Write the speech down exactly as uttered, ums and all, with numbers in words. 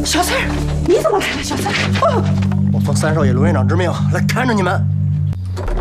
小四儿，你怎么来了？小四儿，哦， 我奉三少爷卢院长之命来看着你们。